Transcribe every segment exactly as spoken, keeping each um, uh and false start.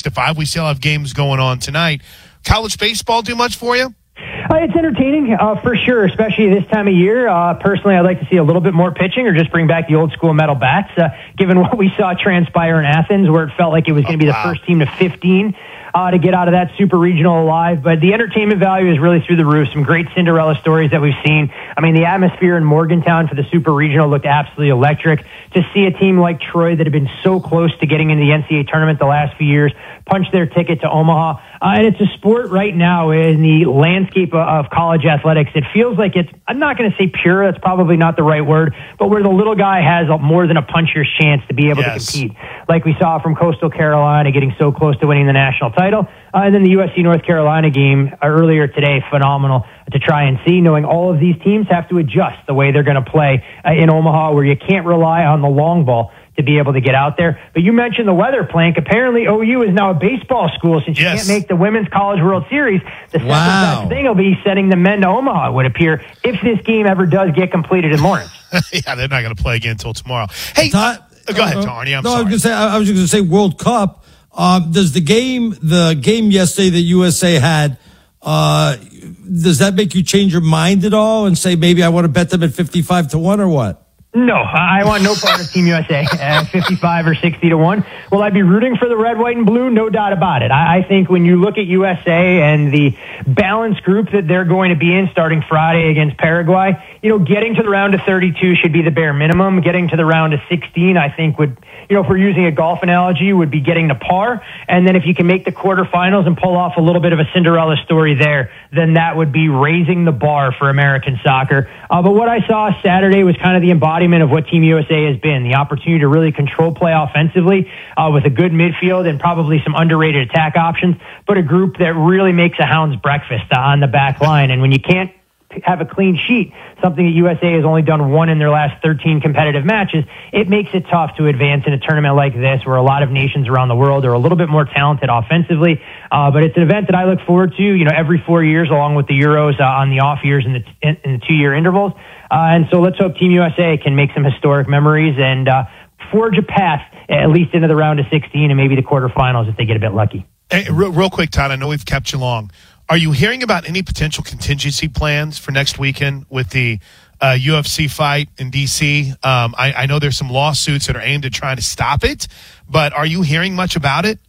to five. We still have games going on tonight. College baseball do much for you? Uh, it's entertaining, uh, for sure, especially this time of year. Uh, personally, I'd like to see a little bit more pitching or just bring back the old school metal bats, uh, given what we saw transpire in Athens, where it felt like it was going to be oh, wow. the first team to fifteen uh, to get out of that super regional alive. But the entertainment value is really through the roof. Some great Cinderella stories that we've seen. I mean, the atmosphere in Morgantown for the super regional looked absolutely electric. To see a team like Troy that had been so close to getting into the N C double A tournament the last few years punch their ticket to Omaha. Uh, and it's a sport right now in the landscape of, of college athletics. It feels like it's, I'm not going to say pure, that's probably not the right word, but where the little guy has a, more than a puncher's chance to be able yes. to compete. Like we saw from Coastal Carolina getting so close to winning the national title. Uh, and then the U S C North Carolina game uh, earlier today, phenomenal to try and see, knowing all of these teams have to adjust the way they're going to play uh, in Omaha, where you can't rely on the long ball to be able to get out there. But you mentioned the weather, Plank. Apparently, O U is now a baseball school since you yes. can't make the Women's College World Series. The second wow. best thing will be sending the men to Omaha, it would appear, if this game ever does get completed in Lawrence. Yeah, they're not going to play again until tomorrow. Hey, Todd, uh, go ahead, Tarny. I'm no, sorry. I was going to say, I was going to say World Cup. Um, does the game, the game yesterday that U S A had, uh, does that make you change your mind at all and say maybe I want to bet them at fifty-five to one or what? No, I want no part of Team U S A at fifty-five or sixty to one. Will I be rooting for the red, white, and blue? No doubt about it. I, I think when you look at U S A and the balanced group that they're going to be in starting Friday against Paraguay, you know, getting to the round of thirty-two should be the bare minimum. Getting to the round of sixteen, I think would, you know, if we're using a golf analogy, would be getting to par. And then if you can make the quarterfinals and pull off a little bit of a Cinderella story there, then that would be raising the bar for American soccer. Uh, but what I saw Saturday was kind of the embodiment of what Team U S A has been, the opportunity to really control play offensively uh, with a good midfield and probably some underrated attack options, but a group that really makes a hound's breakfast uh, on the back line. And when you can't have a clean sheet, something that U S A has only done one in their last thirteen competitive matches, it makes it tough to advance in a tournament like this where a lot of nations around the world are a little bit more talented offensively. Uh, but it's an event that I look forward to, you know, every four years along with the Euros uh, on the off years and the, in, in the two-year intervals. Uh, and so let's hope Team U S A can make some historic memories and uh, forge a path at least into the round of sixteen and maybe the quarterfinals if they get a bit lucky. Hey, real, real quick, Todd, I know we've kept you long. Are you hearing about any potential contingency plans for next weekend with the uh, U F C fight in D C? Um, I, I know there's some lawsuits that are aimed at trying to stop it, but are you hearing much about it?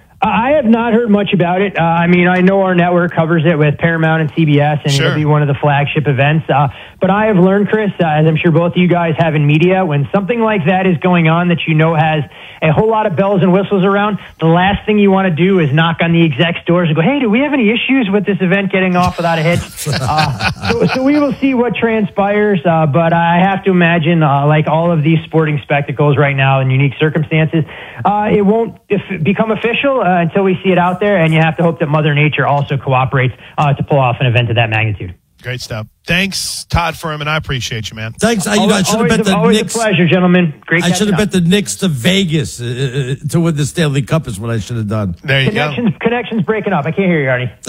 I have not heard much about it. Uh, I mean, I know our network covers it with Paramount and C B S, and sure. it'll be one of the flagship events. Uh, but I have learned, Chris, uh, as I'm sure both of you guys have in media, when something like that is going on that you know has a whole lot of bells and whistles around, the last thing you want to do is knock on the exec's doors and go, hey, do we have any issues with this event getting off without a hitch? uh, so, so we will see what transpires, uh, but I have to imagine, uh, like all of these sporting spectacles right now in unique circumstances, uh, it won't if, become official uh, until we see it out there, and you have to hope that Mother Nature also cooperates uh, to pull off an event of that magnitude. Great stuff. Thanks, Todd Furman. I appreciate you, man. Thanks. I, you know, I should have bet the always Knicks. A pleasure, gentlemen. Great. I should have bet the Knicks to Vegas uh, to win the Stanley Cup is what I should have done. There you connections, go. Connections breaking up. I can't hear you, Arnie. All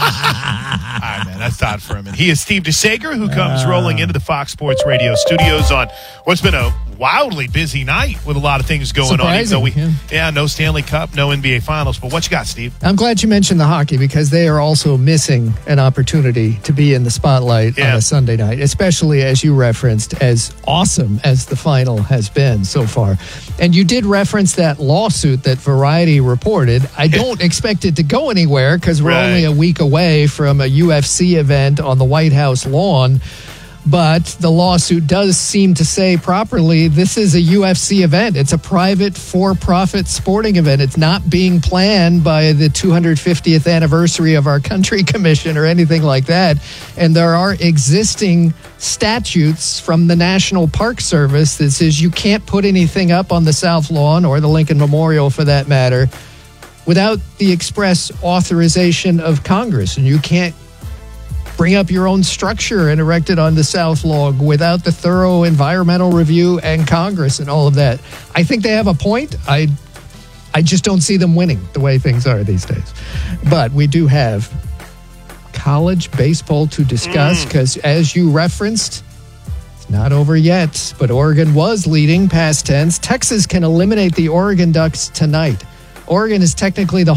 right, man. That's Todd Furman. He is Steve DeSager, who comes uh, rolling into the Fox Sports Radio studios on what's been a wildly busy night with a lot of things going on. Even though we, yeah. yeah, no Stanley Cup, no N B A Finals. But what you got, Steve? I'm glad you mentioned the hockey because they are also missing an opportunity to be in the spotlight yeah. on a Sunday night, especially as you referenced, as awesome as the final has been so far. And you did reference that lawsuit that Variety reported. I don't expect it to go anywhere because we're right. only a week away from a U F C event on the White House lawn. But the lawsuit does seem to say properly, this is a U F C event. It's a private, for-profit sporting event. It's not being planned by the two hundred fiftieth anniversary of our country commission or anything like that. And there are existing statutes from the National Park Service that says you can't put anything up on the South Lawn or the Lincoln Memorial for that matter without the express authorization of Congress. And you can't bring up your own structure and erect it on the South Lawn without the thorough environmental review and Congress and all of that. I think they have a point. I I just don't see them winning the way things are these days. But we do have college baseball to discuss because, mm. as you referenced, it's not over yet, but Oregon was leading past tense. Texas can eliminate the Oregon Ducks tonight. Oregon is technically the